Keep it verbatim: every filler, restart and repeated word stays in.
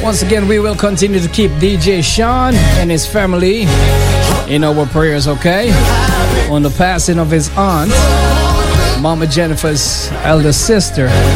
Once again, we will continue to keep D J Sean and his family in our prayers, okay? On the passing of his aunt, Mama Jennifer's elder sister.